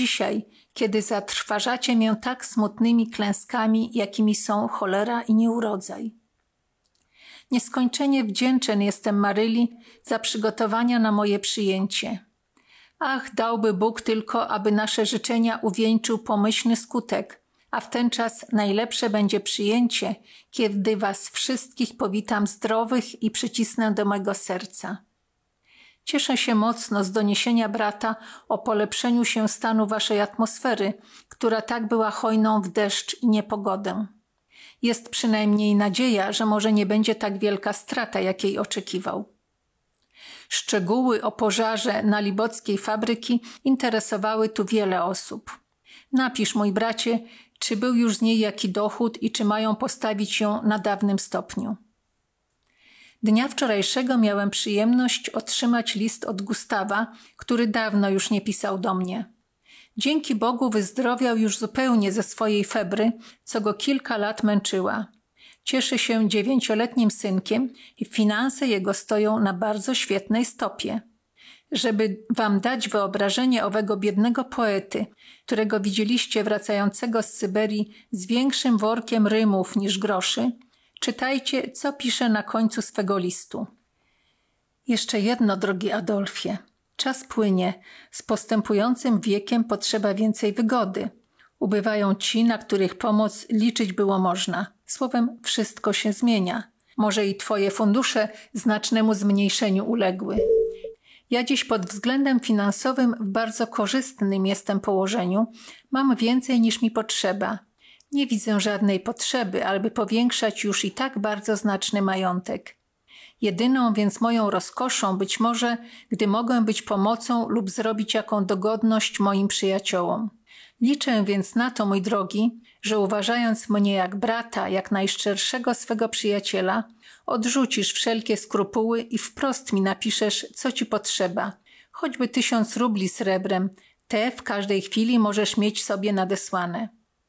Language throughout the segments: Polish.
dzisiaj, kiedy zatrważacie mię tak smutnymi klęskami, jakimi są cholera i nieurodzaj. Nieskończenie wdzięczny jestem Maryli za przygotowania na moje przyjęcie. Ach, dałby Bóg tylko, aby nasze życzenia uwieńczył pomyślny skutek, a w ten czas najlepsze będzie przyjęcie, kiedy was wszystkich powitam zdrowych i przycisnę do mego serca. Cieszę się mocno z doniesienia brata o polepszeniu się stanu waszej atmosfery, która tak była hojną w deszcz i niepogodę. Jest przynajmniej nadzieja, że może nie będzie tak wielka strata, jakiej oczekiwał. Szczegóły o pożarze nalibockiej fabryki interesowały tu wiele osób. Napisz, mój bracie, czy był już z niej jaki dochód i czy mają postawić ją na dawnym stopniu. Dnia wczorajszego miałem przyjemność otrzymać list od Gustawa, który dawno już nie pisał do mnie. Dzięki Bogu wyzdrowiał już zupełnie ze swojej febry, co go kilka lat męczyła. Cieszy się 9-letnim synkiem i finanse jego stoją na bardzo świetnej stopie. Żeby wam dać wyobrażenie owego biednego poety, którego widzieliście wracającego z Syberii z większym workiem rymów niż groszy, czytajcie, co pisze na końcu swego listu. Jeszcze jedno, drogi Adolfie. Czas płynie. Z postępującym wiekiem potrzeba więcej wygody. Ubywają ci, na których pomoc liczyć było można. Słowem, wszystko się zmienia. Może i twoje fundusze znacznemu zmniejszeniu uległy. Ja dziś pod względem finansowym w bardzo korzystnym jestem położeniu. Mam więcej niż mi potrzeba. Nie widzę żadnej potrzeby, aby powiększać już i tak bardzo znaczny majątek. Jedyną więc moją rozkoszą być może, gdy mogę być pomocą lub zrobić jaką dogodność moim przyjaciołom. Liczę więc na to, mój drogi, że uważając mnie jak brata, jak najszczerszego swego przyjaciela, odrzucisz wszelkie skrupuły i wprost mi napiszesz, co ci potrzeba. Choćby 1000 rubli srebrem, te w każdej chwili możesz mieć sobie nadesłane.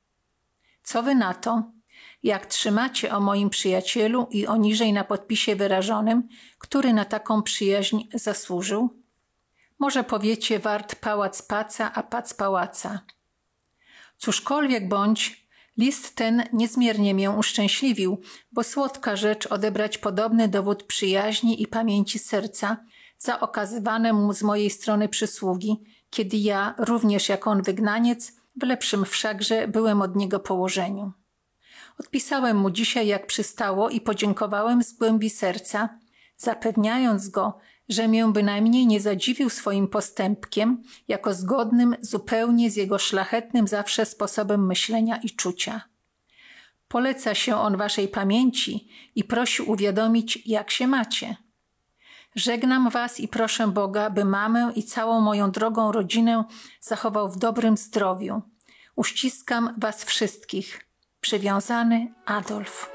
Co wy na to? Jak trzymacie o moim przyjacielu i o niżej na podpisie wyrażonym, który na taką przyjaźń zasłużył? Może powiecie wart pałac paca, a pac pałaca. Cóżkolwiek bądź, list ten niezmiernie mię uszczęśliwił, bo słodka rzecz odebrać podobny dowód przyjaźni i pamięci serca za okazywane mu z mojej strony przysługi, kiedy ja, również jak on wygnaniec, w lepszym wszakże byłem od niego położeniu. Odpisałem mu dzisiaj jak przystało i podziękowałem z głębi serca, zapewniając go, że mię bynajmniej nie zadziwił swoim postępkiem, jako zgodnym zupełnie z jego szlachetnym zawsze sposobem myślenia i czucia. Poleca się on waszej pamięci i prosi uwiadomić, jak się macie. Żegnam was i proszę Boga, by mamę i całą moją drogą rodzinę zachował w dobrym zdrowiu. Uściskam was wszystkich. Przywiązany Adolf.